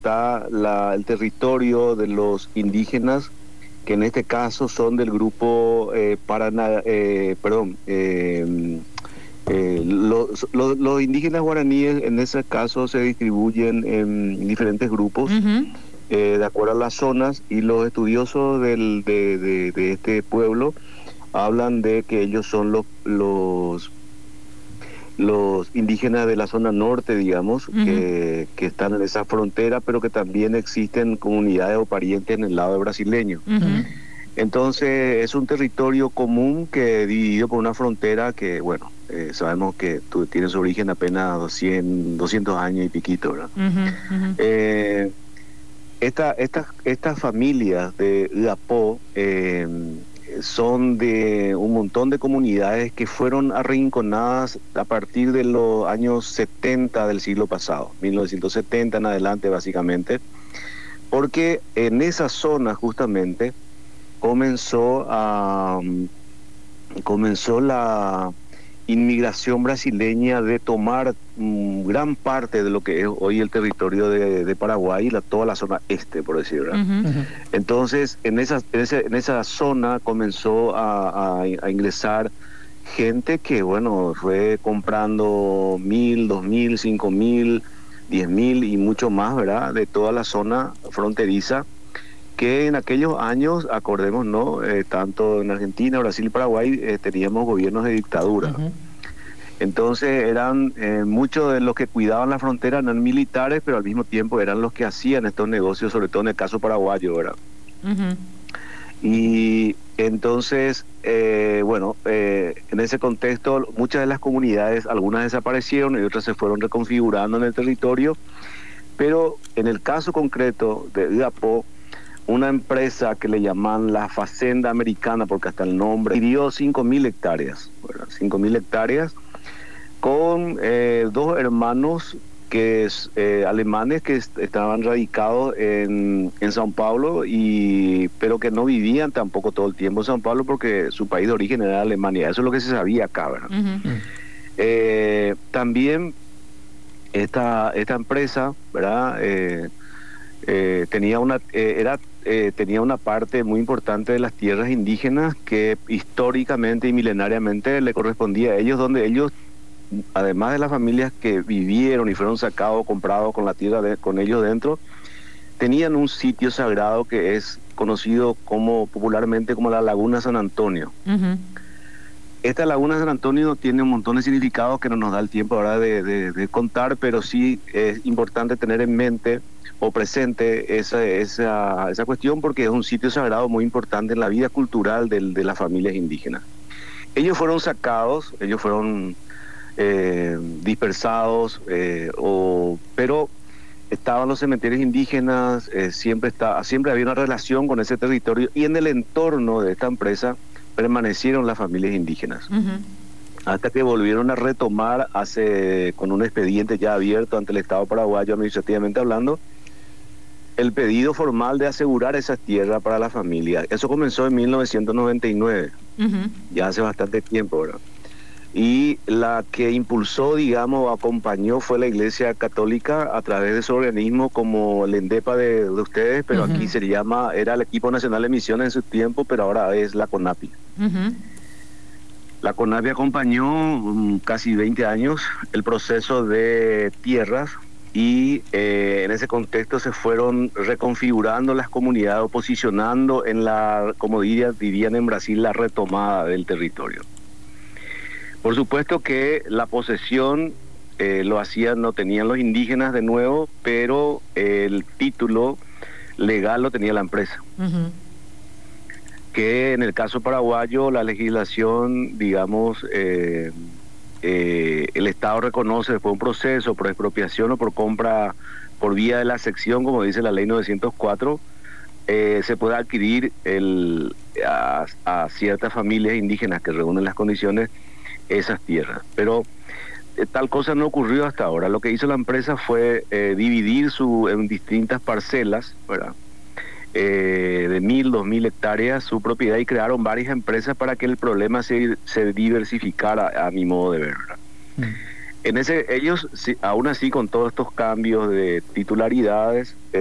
está el territorio de los indígenas, que en este caso son del grupo los indígenas guaraníes en ese caso se distribuyen en diferentes grupos Ujú. de acuerdo a las zonas, y los estudiosos de este pueblo hablan de que ellos son los indígenas de la zona norte, digamos, Ujú. que están en esa frontera, pero que también existen comunidades o parientes en el lado brasileño. Ujú. Entonces es un territorio común que dividido por una frontera que, bueno, sabemos que tiene su origen apenas 200 años y piquito, ¿verdad? Ujú. Ujú. Eh, estas familias de Uapó son de un montón de comunidades que fueron arrinconadas a partir de los años 70 del siglo pasado, 1970 en adelante básicamente, porque en esa zona justamente comenzó la inmigración brasileña de tomar gran parte de lo que es hoy el territorio de Paraguay, toda la zona este, por decirlo. Ujú. Ujú. Entonces, en esa zona comenzó a ingresar gente que, bueno, fue comprando 1.000, 2.000, 5.000, 10.000 y mucho más, ¿verdad? De toda la zona fronteriza, que en aquellos años, acordemos, ¿no? Tanto en Argentina, Brasil y Paraguay teníamos gobiernos de dictadura. Ujú. Entonces eran muchos de los que cuidaban la frontera, eran militares, pero al mismo tiempo eran los que hacían estos negocios, sobre todo en el caso paraguayo, ¿verdad? Ujú. Y entonces, en ese contexto, muchas de las comunidades, algunas desaparecieron y otras se fueron reconfigurando en el territorio, pero en el caso concreto de Uapó, una empresa que le llaman la Facenda Americana, porque hasta el nombre, adquirió 5.000 hectáreas, ¿verdad? 5.000 hectáreas con dos hermanos alemanes que estaban radicados en Sao Paulo, pero que no vivían tampoco todo el tiempo en Sao Paulo porque su país de origen era Alemania. Eso es lo que se sabía acá, ¿verdad? Ujú. Ujú. También esta empresa, ¿verdad? Tenía una parte muy importante de las tierras indígenas que históricamente y milenariamente le correspondía a ellos, donde ellos, además de las familias que vivieron y fueron sacados, comprados con la tierra con ellos dentro, tenían un sitio sagrado que es conocido popularmente como la Laguna San Antonio. Ujú. Esta Laguna San Antonio tiene un montón de significados que no nos da el tiempo ahora de contar, pero sí es importante tener en mente o presente esa cuestión, porque es un sitio sagrado muy importante en la vida cultural de las familias indígenas. Ellos fueron sacados, ellos fueron dispersados, pero estaban los cementerios indígenas, siempre había una relación con ese territorio, y en el entorno de esta empresa permanecieron las familias indígenas, Ujú. hasta que volvieron a retomar con un expediente ya abierto ante el Estado paraguayo administrativamente hablando, el pedido formal de asegurar esas tierras para la familia. Eso comenzó en 1999, Ujú. ya hace bastante tiempo, ¿verdad? Y la que impulsó, digamos, o acompañó fue la Iglesia Católica a través de su organismo como el ENDEPA de ustedes, pero aquí Ujú. era el Equipo Nacional de Misiones en su tiempo, pero ahora es la CONAPI. Ujú. La CONAPI acompañó casi 20 años el proceso de tierras, y en ese contexto se fueron reconfigurando las comunidades o posicionando como dirían en Brasil, la retomada del territorio. Por supuesto que la posesión no tenían los indígenas de nuevo, pero el título legal lo tenía la empresa. Ujú. Que en el caso paraguayo, la legislación, digamos, el Estado reconoce después de un proceso por expropiación o por compra por vía de la sección, como dice la ley 904, se puede adquirir a ciertas familias indígenas que reúnen las condiciones esas tierras. Pero tal cosa no ocurrió hasta ahora. Lo que hizo la empresa fue dividir en distintas parcelas, ¿verdad? De 1.000, 2.000 hectáreas su propiedad, y crearon varias empresas para que el problema se diversificara, a mi modo de ver, ¿verdad? Ujú. Ellos, aún así, con todos estos cambios de titularidades,